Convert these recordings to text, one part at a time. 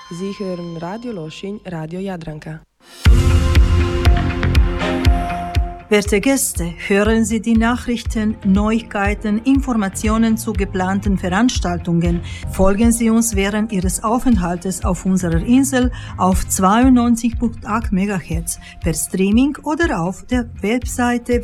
Sie hören Radio Loschin, Radio Jadranka. Werte Gäste, hören Sie die Nachrichten, Neuigkeiten, Informationen zu geplanten Veranstaltungen. Folgen Sie uns während Ihres Aufenthaltes auf unserer Insel auf 92.8 MHz per Streaming oder auf der Webseite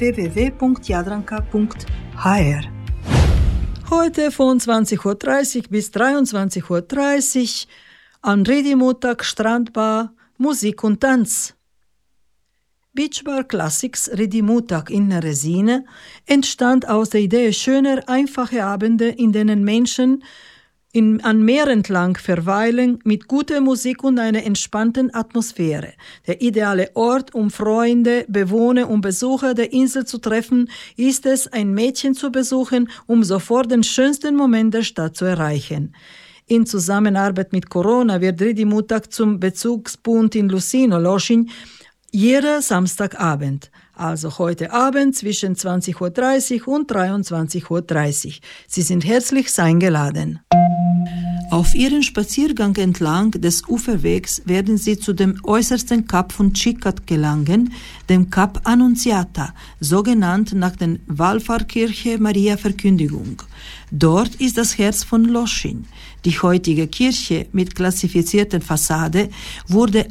www.jadranka.hr. Heute von 20.30 Uhr bis 23.30 Uhr an Ridimutag Strandbar Musik und Tanz. Beachbar Classics Ridimutag in Resine entstand aus der Idee schöner, einfacher Abende, in denen Menschen an Meer entlang verweilen, mit guter Musik und einer entspannten Atmosphäre. Der ideale Ort, um Freunde, Bewohner und Besucher der Insel zu treffen, ist es, ein Mädchen zu besuchen, um sofort den schönsten Moment der Stadt zu erreichen. In Zusammenarbeit mit Corona wird Ridimutag zum Bezugspunkt in Lucino, Loschin, jeder Samstagabend, also heute Abend zwischen 20.30 Uhr und 23.30 Uhr. Sie sind herzlich eingeladen. Auf Ihren Spaziergang entlang des Uferwegs werden Sie zu dem äußersten Kap von Chicat gelangen, dem Kap Annunziata, so genannt nach der Wallfahrtskirche Maria Verkündigung. Dort ist das Herz von Loschin. Die heutige Kirche mit klassifizierter Fassade wurde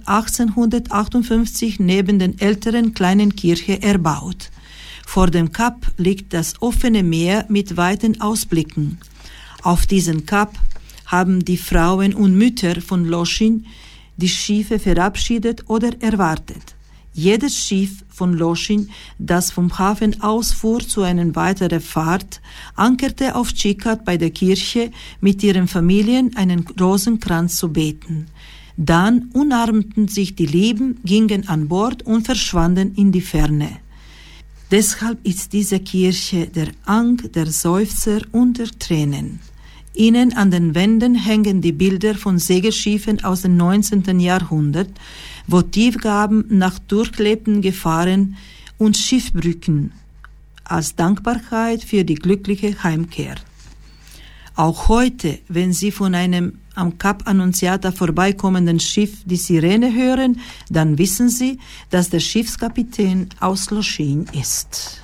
1858 neben den älteren kleinen Kirche erbaut. Vor dem Kap liegt das offene Meer mit weiten Ausblicken. Auf diesem Kap haben die Frauen und Mütter von Loschin die Schiffe verabschiedet oder erwartet. Jedes Schiff von Loschin, das vom Hafen ausfuhr zu einer weiteren Fahrt, ankerte auf Chicat bei der Kirche, mit ihren Familien einen Rosenkranz zu beten. Dann umarmten sich die Lieben, gingen an Bord und verschwanden in die Ferne. Deshalb ist diese Kirche der Ang, der Seufzer und der Tränen. Innen an den Wänden hängen die Bilder von Segelschiffen aus dem 19. Jahrhundert, Votivgaben nach durchlebten Gefahren und Schiffbrücken als Dankbarkeit für die glückliche Heimkehr. Auch heute, wenn Sie von einem am Kap Annunziata vorbeikommenden Schiff die Sirene hören, dann wissen Sie, dass der Schiffskapitän aus Loschin ist.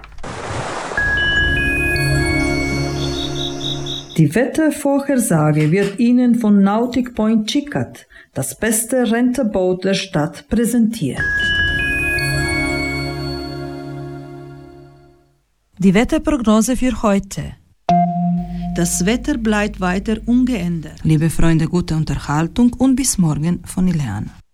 Die Wettervorhersage wird Ihnen von Nautic Point Chicat, das beste Renterboot der Stadt, präsentiert. Die Wetterprognose für heute. Das Wetter bleibt weiter ungeändert. Liebe Freunde, gute Unterhaltung und bis morgen von Ileana.